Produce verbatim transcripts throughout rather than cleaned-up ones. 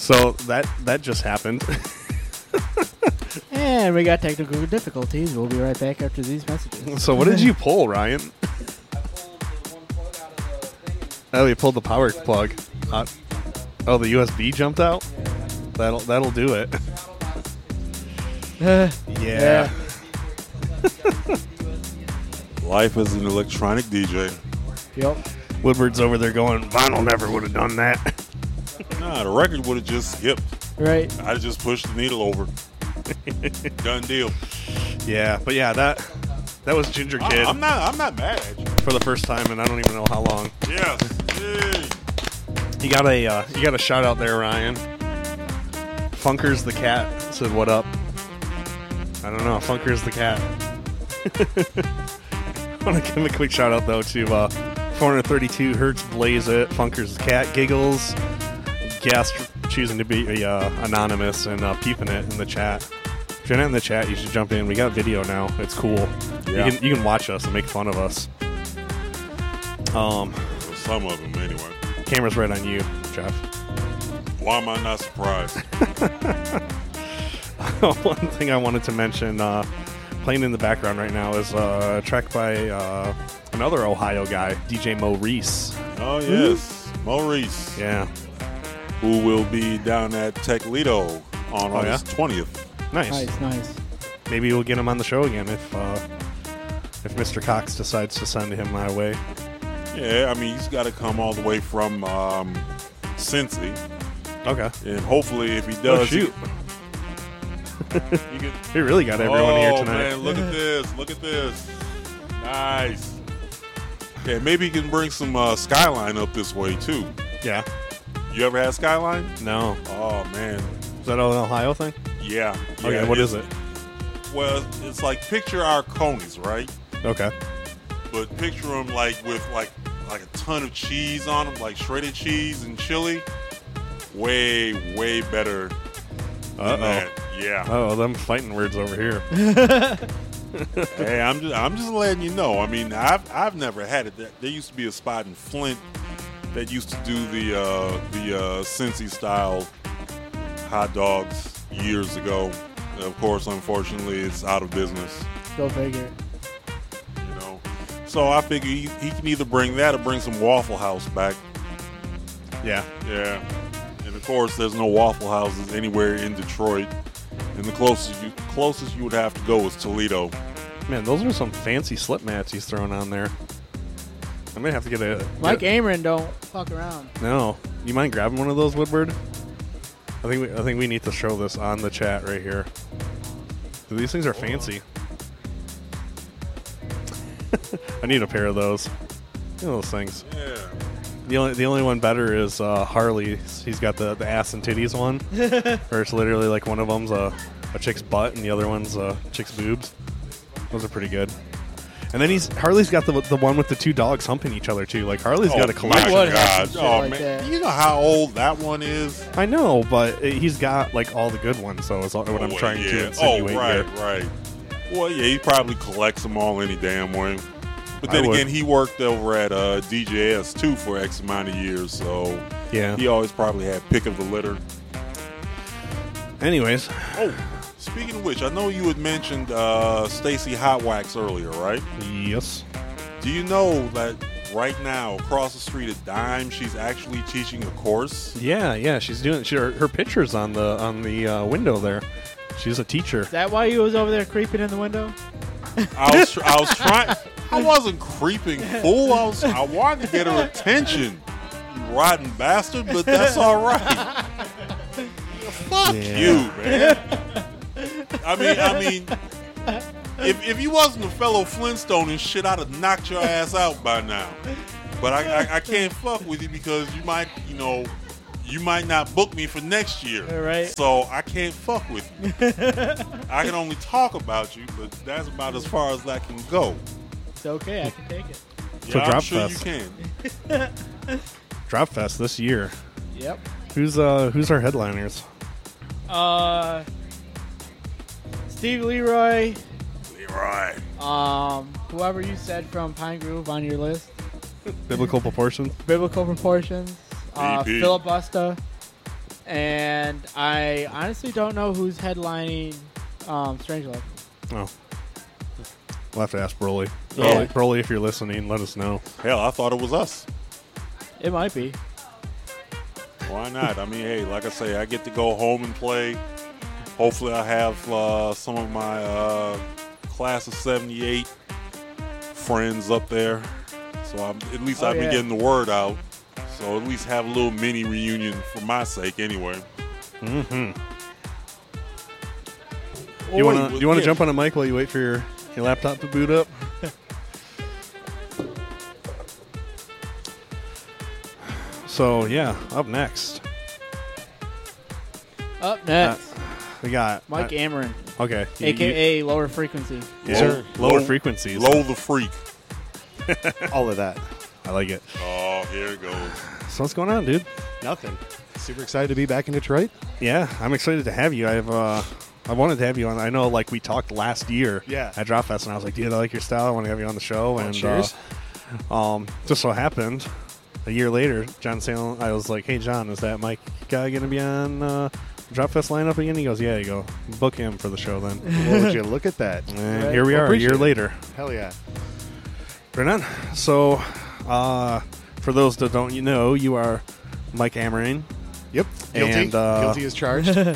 So that that just happened. And we got technical difficulties. We'll be right back after these messages. So what did you pull, Ryan? I pulled the one plug out of the thing. Oh, you pulled the power plug. Uh, oh, the U S B jumped out? That'll that'll do it. Uh, Yeah. Life as an electronic D J. Yep. Woodward's over there going, vinyl never would have done that. Nah, the record would have just skipped. Right. I just pushed the needle over. Done deal. Yeah, but yeah, that that was Ginger Kid I, I'm not. I'm not mad at you. for the first time, and I don't even know how long. Yes. Yay. You got a uh, you got a shout out there, Ryan. Funkers the cat said, "What up?" I don't know. Funkers the cat. I want to give him a quick shout out though to uh, four thirty-two Hertz Blaze It, Funkers the cat, Giggles, Gas choosing to be uh, anonymous and uh, peeping it in the chat. If you're not in the chat, you should jump in. We got video now. It's cool. Yeah. You can you can watch us and make fun of us. Um, Well, some of them, anyway. camera's right on you, Jeff. Why am I not surprised? One thing I wanted to mention, uh, playing in the background right now, is uh, a track by uh, another Ohio guy, D J Maurice. Oh yes, Maurice. Yeah, Who will be down at Tech Lido on Oh, August yeah? twentieth. nice. Nice, nice. Maybe we'll get him on the show again if uh, if Mister Cox decides to send him my way. Yeah, I mean he's got to come all the way from um, Cincy, Okay. and hopefully if he Oh does, shoot, he, he can, we really got everyone oh, here tonight. man, look at this! Look at this! Nice. Yeah, maybe he can bring some uh, Skyline up this way too. Yeah. You ever had Skyline? No. Oh man, Is that an Ohio thing? yeah. Okay. yeah, What it's- is it? Well, it's like picture our conies, right? Okay. But picture them like with like like a ton of cheese on them, like shredded cheese and chili. Way, way better Uh than that. oh. Yeah. Oh, them fighting words over here. Hey, I'm just I'm just letting you know. I mean, I've I've never had it. There there used to be a spot in Flint that used to do the uh, the uh, Cincy style hot dogs years ago. Of course, unfortunately, it's out of business. Go figure. You know, so I figure he, he can either bring that or bring some Waffle House back. Yeah. Yeah, and of course, there's no Waffle Houses anywhere in Detroit, and the closest you closest you would have to go is Toledo. Man, those are some fancy slip mats he's throwing on there. I may have to get a. Mike get- Amron don't fuck around. No, you mind grabbing one of those, Woodward? I think we, I think we need to show this on the chat right here. These things are fancy. I need a pair of those. You know those things. Yeah. The only the only one better is uh, Harley. He's got the, the ass and titties one, where it's literally like one of them's a, a chick's butt and the other one's a chick's boobs. Those are pretty good. And then he's Harley's got the the one with the two dogs humping each other too. Like Harley's got a my collection. would have God. some shit Oh like man, that. you know how old that one is? I know, but he's got like all the good ones. So is what I'm Oh, trying yeah. to insinuate Oh, right, here. right. Well, yeah, he probably collects them all any damn way. But I then would. again, he worked over at uh, D J S too for X amount of years, so Yeah. he always probably had pick of the litter. Anyways, Oh, speaking of which, I know you had mentioned uh, Stacy Hot Wax earlier, right? yes. Do you know that right now, across the street at Dime, she's actually teaching a course? Yeah, yeah. She's doing. She, her, her picture's on the on the uh, window there. She's a teacher. Is that why you was over there creeping in the window? I was, I was trying. I wasn't creeping, fool. I was. I wanted to get her attention, you rotten bastard. But that's all right. Fuck Yeah. you, man. I mean, I mean, if if you wasn't a fellow Flintstone and shit, I'd have knocked your ass out by now. But I, I, I can't fuck with you because you might, you know, you might not book me for next year. All right. So I can't fuck with you. I can only talk about you, but that's about as far as I can go. It's okay. I can take it. So Yeah, I'm Drop sure Fest. you can. Drop Fest this year. Yep. Who's uh who's our headliners? Uh, Steve Leroy. Leroy. Um, whoever you said from Pine Grove on your list. Biblical Proportions. Biblical Proportions. Uh, B P. Filibusta. and I honestly don't know who's headlining um, Strangelove. Oh. We'll have to ask Broly. Yeah. Broly, Broly, if you're listening, let us know. Hell, I thought it was us. It might be. Why not? I mean, hey, like I say, I get to go home and play. Hopefully I have uh, some of my uh, class of seventy-eight friends up there. So I'm, at least Oh, I've been yeah. getting the word out. So at least have a little mini reunion for my sake anyway. Mm-hmm. You want to Oh, you want to yeah. jump on a mic while you wait for your, your laptop to boot up? So, yeah, up next. Up next, We got Mike uh, Ameren, okay. you- a k a Lower Frequency. you- Sir. lower Low- frequencies. Low the freak. All of that. I like it. Oh, here it goes. So what's going on, dude? Nothing. Super excited to be back in Detroit. Yeah, I'm excited to have you. I've uh, I wanted to have you on. I know, like we talked last year Yeah. at Drop Fest, and I was like, dude, I like your style. I want to have you on the show. and cheers. Uh, um, just so happened, a year later, John Salem, I was like, hey, John, is that Mike guy going to be on uh, Drop Fest lineup again? He goes, yeah. You go, book him for the show then. Well, would you look at that? And Right. here we Well, are, a appreciate year it. later. Hell yeah. Right on. So, uh, for those that don't you know, you are Mike Ameren. Yep. Guilty. And, uh, Guilty as charged.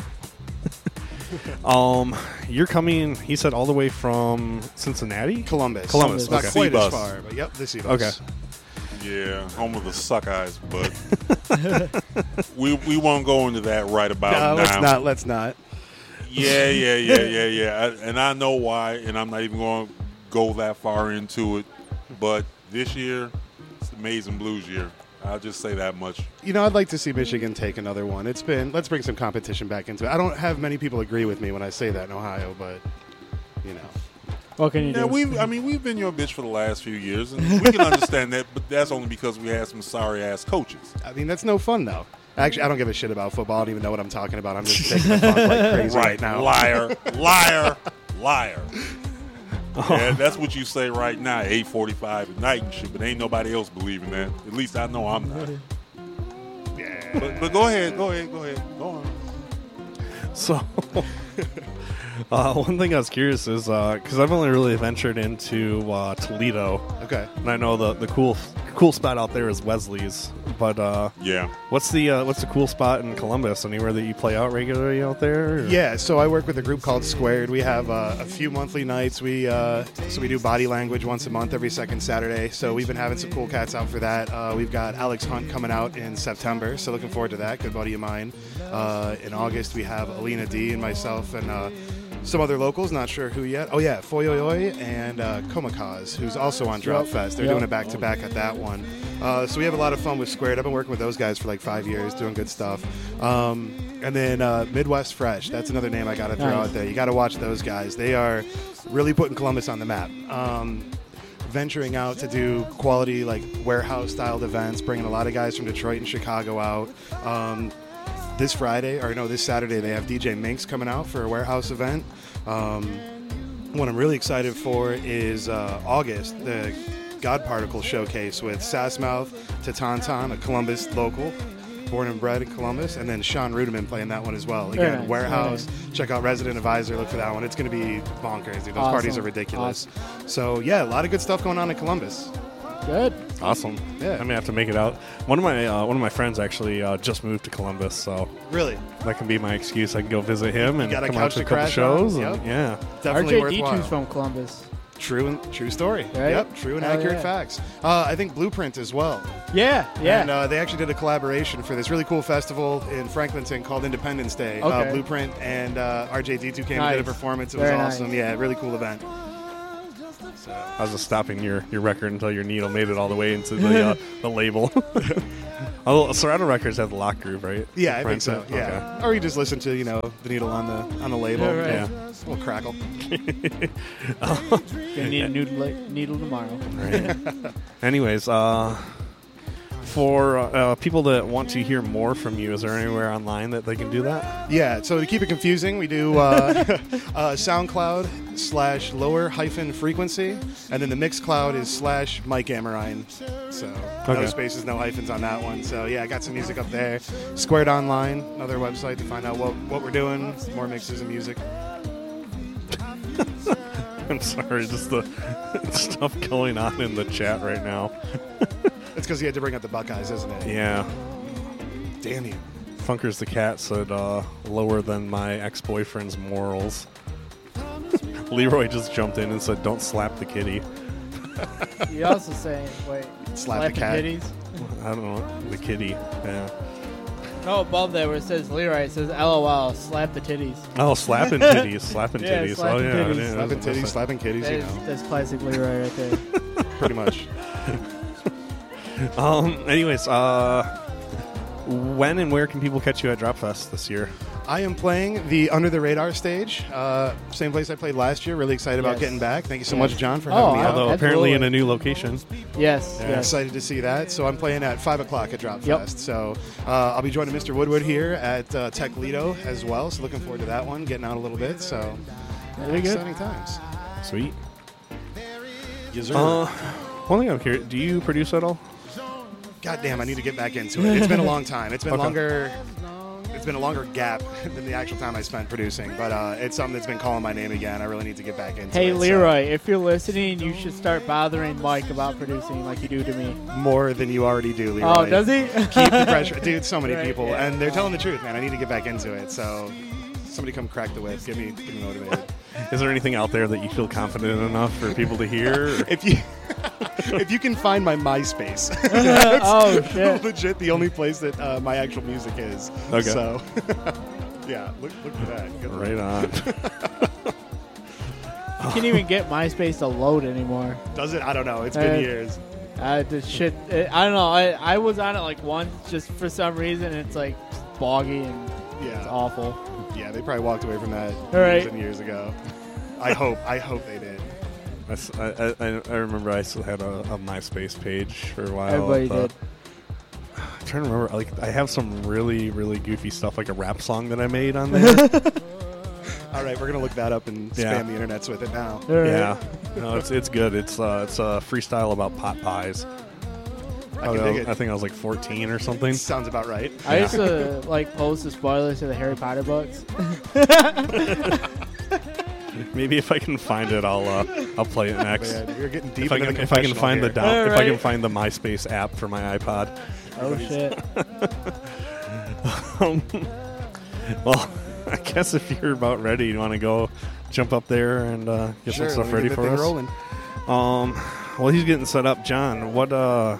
Um, you're coming, he said, all the way from Cincinnati? Columbus. Columbus, Not okay. quite as C-bus. far, but yep, the C-bus. Okay. Yeah, home of the suck eyes, but we we won't go into that right about No, now. let's not. Let's not. Yeah, yeah, yeah, yeah, yeah. I, and I know why, and I'm not even going to go that far into it. But this year, it's the Maize and Blues year. I'll just say that much. You know, I'd like to see Michigan take another one. It's been, let's bring some competition back into it. I don't have many people agree with me when I say that in Ohio, but, you know. What can you Yeah, do? we. I mean, we've been your bitch for the last few years, and we can understand that. But that's only because we had some sorry ass coaches. I mean, that's no fun, though. Actually, I don't give a shit about football. I don't even know what I'm talking about. I'm just taking the funk like crazy right, now. liar, liar, liar. Yeah, that's what you say right now, eight forty-five at night and shit. But ain't nobody else believing that. At least I know I'm not. Yeah. But, but go ahead, go ahead, go ahead, go on. So, uh, one thing I was curious is, because I've only really ventured into uh, Toledo, Okay. and I know the, the cool cool spot out there is Wesley's, but uh, Yeah. what's the uh, what's the cool spot in Columbus? Anywhere that you play out regularly out there? or- Yeah, so I work with a group called Squared. We have uh, a few monthly nights. We uh, so we do body language once a month, every second Saturday. So we've been having some cool cats out for that. Uh, we've got Alex Hunt coming out in September, so looking forward to that. Good buddy of mine. Uh, in August we have Alina D and myself and uh, some other locals. Not sure who yet. Oh yeah, Foyoyoy and uh, Komikaz, who's also on Drop Yep. Fest. They're Yep. doing it back to back at that one. Uh, so we have a lot of fun with Squared. I've been working with those guys for like five years, doing good stuff. Um, and then uh, Midwest Fresh, that's another name I got to throw Nice. out there. You got to watch those guys. They are really putting Columbus on the map. Um, venturing out to do quality like warehouse styled events, bringing a lot of guys from Detroit and Chicago out. Um, this Friday, or no, this Saturday, they have D J Minx coming out for a warehouse event. Um, what I'm really excited for is uh, August, the God Particle Showcase with Sassmouth to Tauntaun, a Columbus local, born and bred in Columbus, and then Sean Rudeman playing that one as well. Very Again, nice, warehouse. very Check out Resident Advisor. Look for that one. It's going to be bonkers, dude. Those Awesome. parties are ridiculous. So yeah, a lot of good stuff going on in Columbus. Good. Awesome. Yeah. I may have to make it out. One of my uh, one of my friends actually uh, just moved to Columbus, so Really, that can be my excuse. I can go visit him and got a come couch out to a to couple crash shows. on? and- Yep. Yeah. definitely R J D worthwhile. two's from Columbus. True and true story. Right? Yep, true and Hell accurate yeah. facts. Uh, I think Blueprint as well. Yeah, yeah. And uh, they actually did a collaboration for this really cool festival in Franklinton called Independence Day. Uh, Okay. Blueprint and uh, R J D two came and did a Nice. performance. It was Very awesome. nice. Yeah, really cool event. I was just stopping your, your record until your needle made it all the way into the uh, the label. Although Serato Records have the lock groove, right? Yeah, I think so. Frankfurt? Yeah, or you just listen to you know the needle on the on the label. Yeah, right. Yeah. A little crackle. Gonna need a noodle, needle tomorrow. Okay. Right. Anyways, uh, For uh, people that want to hear more from you, is there anywhere online that they can do that? Yeah, so to keep it confusing, we do uh, uh, SoundCloud slash lower hyphen frequency, and then the Mixcloud is slash Mike Amorine. So no Okay. spaces, no hyphens on that one. So yeah, I got some music up there. Squared Online, another website to find out what, what we're doing, more mixes of music. I'm sorry, just the stuff going on in the chat right now. It's because he had to bring up the Buckeyes, isn't it? Yeah. Damn you. Funkers the Cat said uh, lower than my ex-boyfriend's morals. Leroy just jumped in and said, don't slap the kitty. You also saying, wait, Slap the cat. kitties? I don't know, the kitty. Yeah. No, above there where it says Leroy, it says LOL, slap the titties. Oh, slapping titties. Slapping Yeah, titties. slapping oh, yeah. titties. yeah, Slapping that's- titties, slapping kitties, That you is, know. that's classic Leroy right there. Pretty much. Um. Anyways, uh, when and where can people catch you at Dropfest this year? I am playing the Under the Radar stage. Uh, same place I played last year. Really excited about Yes. getting back. Thank you so Yes. much, John, for Oh, having me I- out. Although absolutely. apparently in a new location. Yes, Yeah, yes. excited to see that. So I'm playing at five o'clock at Dropfest. Yep. So uh, I'll be joining Mister Woodward here at uh, Tech Lido as well. So looking forward to that one, getting out a little bit. So Very good. exciting times. Sweet. Yes, sir. Uh, one thing I'm curious, do you produce at all? God damn, I need to get back into it. It's been a long time. It's been Okay. longer. It's been a longer gap than the actual time I spent producing, but uh, it's something that's been calling my name again. I really need to get back into Hey, it. so- Leroy, if you're listening, you should start bothering Mike about producing like you do to me. More than you already do, Leroy. Oh, does he? Keep the pressure. Dude, so many Right, people. yeah. And they're telling the truth, man. I need to get back into it. So somebody come crack the whip. Get me, get me motivated. Is there anything out there that you feel confident enough for people to hear? or- if you if you can find my MySpace, Oh, shit. legit the only place that uh, my actual music is. Okay. So yeah, look look for that. Good Right on. You can't even get MySpace to load anymore. Does it? I don't know. It's been Uh, years. Uh, the shit, it, I don't know. I, I was on it like once just for some reason. And it's like boggy and it's Yeah. awful. Yeah, they probably walked away from that All right. years and years ago. I hope. I hope they did. I, s- I- I- I remember I still had a, a MySpace page for a while. Everybody but- did. I'm trying to remember. Like, I have some really, really goofy stuff, like a rap song that I made on there. All right, we're gonna look that up and spam Yeah. the internets with it now. All right. Yeah, no, it's it's good. It's uh, it's a freestyle about pot pies. I I, can dig it. I think I was like fourteen or something. Sounds about right. I used to like post the spoilers to the Harry Potter books. Maybe if I can find it, I'll uh, I'll play it next. Man, you're getting deep If I into can the if I can confessional find the here. down, if I can Alright. find the MySpace app for my iPod. Oh shit! Um, well, I guess if you're about ready, you want to go jump up there and uh, get Sure, some let stuff me ready get the for thing us. rolling. Um, well, he's getting set up. John, what uh,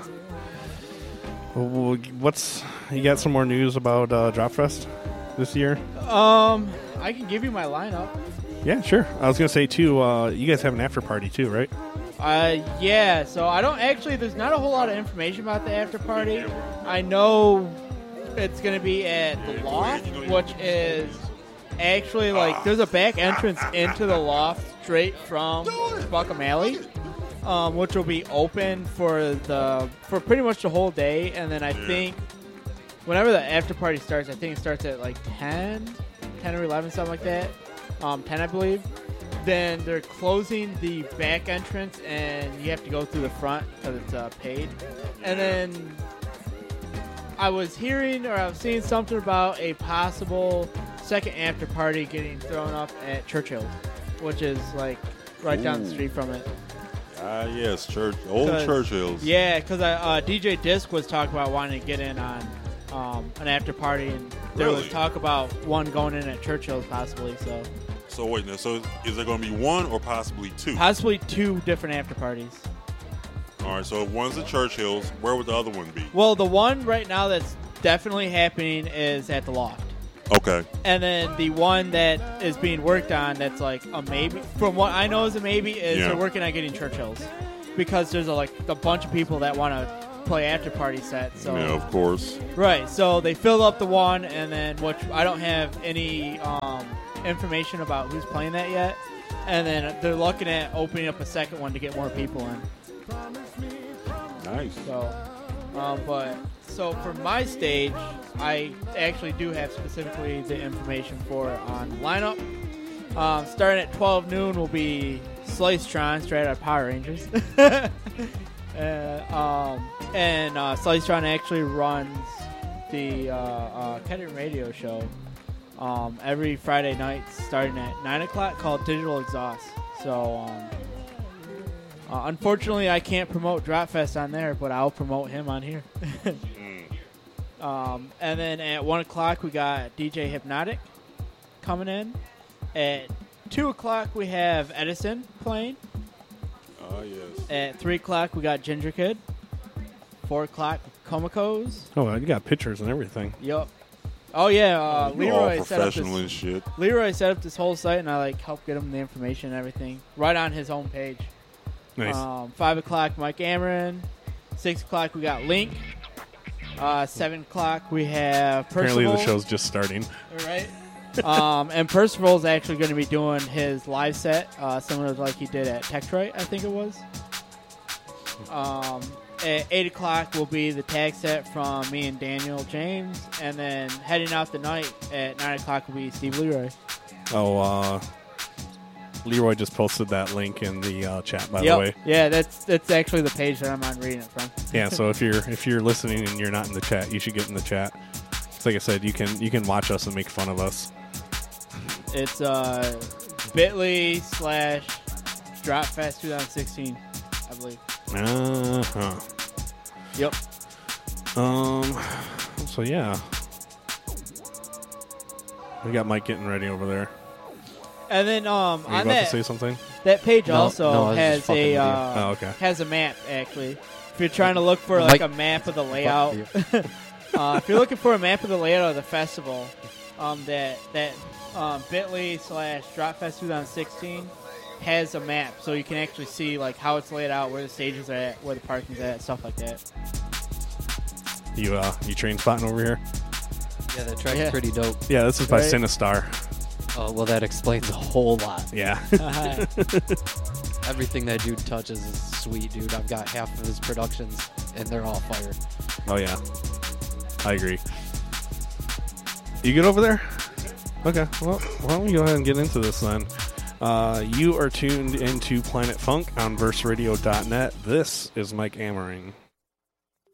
wh- what's you got some more news about uh, Dropfest this year? Um, I can give you my lineup. Yeah, sure. I was gonna say too. Uh, you guys have an after party too, right? Uh, yeah. So I don't actually. There's not a whole lot of information about the after party. I know it's gonna be at the Loft, which is actually like there's a back entrance into the Loft straight from Buckham Alley, um, which will be open for the for pretty much the whole day. And then I think whenever the after party starts, I think it starts at like ten, ten or eleven, something like that. Um, ten, I believe. Then they're closing the back entrance, and you have to go through the front because it's uh, paid. And then I was hearing or I was seeing something about a possible second after party getting thrown up at Churchill, which is like right down the Ooh. street from it. Ah, yes, church, old 'Cause- Churchills. Yeah, because uh, D J Disc was talking about wanting to get in on um, an after party, and there was Really? talk about one going in at Churchill's possibly. So So wait, now, so is there going to be one or possibly two? possibly two different after parties. All right, so if one's at Churchill's, where would the other one be? Well, the one right now that's definitely happening is at the Loft. Okay. And then the one that is being worked on that's like a maybe, from what I know is a maybe, is Yeah. they're working on getting Churchill's. Because there's a, like a bunch of people that want to play after party set. So Yeah, of course. Right, so they filled up the one, and then which I don't have any um, information about who's playing that yet. And then they're looking at opening up a second one to get more people in. Nice. So, Um, but so for my stage, I actually do have specifically the information for it on the lineup. Um, starting at twelve noon will be Slicetron, straight out of Power Rangers. uh, um, and uh, Slicetron actually runs the uh, uh, Kettering radio show um, every Friday night starting at nine o'clock called Digital Exhaust. So, um, uh, unfortunately, I can't promote Dropfest on there, but I'll promote him on here. um, and then at one o'clock, we got D J Hypnotic coming in. At two o'clock, we have Edison playing. Oh, yes. At three o'clock, we got Ginger Kid. four o'clock, Comicos. Oh, you got pictures and everything. Yup. Oh, yeah. Uh, You all Leroy set up professional and this. shit. Leroy set up this whole site, and I like helped get him the information and everything right on his own page. Nice. Um, Five o'clock, Mike Amron. Six o'clock, we got Link. Uh, seven o'clock, we have Percival. Apparently the show's just starting. Right. um, and Percival's actually going to be doing his live set, uh, similar to like he did at Tektrite, I think it was. Um, at eight o'clock will be the tag set from me and Daniel James, and then heading out the night at nine o'clock will be Steve Leroy. Oh, uh, Leroy just posted that link in the uh, chat, by Yep. the way. Yeah, that's that's actually the page that I'm on reading it from. Yeah, so if you're if you're listening and you're not in the chat, you should get in the chat. It's like I said, you can you can watch us and make fun of us. It's uh, bit.ly slash Dropfest twenty sixteen, I believe. Uh huh. Yep. Um. So yeah, we got Mike getting ready over there. And then um, Are you on about that to say something? that page No, also no, I was just has fucking a with you. uh, Oh, okay. has a map actually. If you're trying to look for Mike- like a map of the layout, Fuck uh, if you're looking for a map of the layout of the festival, um, that that um, bit.ly slash Dropfest twenty sixteen has a map, so you can actually see like how it's laid out, where the stages are at, where the parking's at, stuff like that. You uh, you train spotting over here? Yeah, that track's Yeah. pretty dope. Yeah, this is by Right. Sinistar. Oh, well, that explains a whole lot. Yeah. Uh-huh. Everything that dude touches is sweet, dude. I've got half of his productions, and they're all fire. Oh yeah. I agree. You good over there? Okay. Well, why don't we go ahead and get into this then? Uh, you are tuned into Planet Funk on verse radio dot net. This is Mike Amering.